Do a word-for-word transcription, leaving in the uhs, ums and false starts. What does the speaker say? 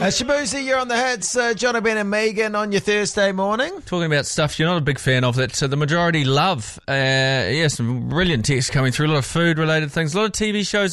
Uh, Shabuzi, you're on the hits. Uh, John Ben and Megan on your Thursday morning. Talking about stuff you're not a big fan of that uh, the majority love. Uh, yeah, some brilliant texts coming through. A lot of food-related things. A lot of T V shows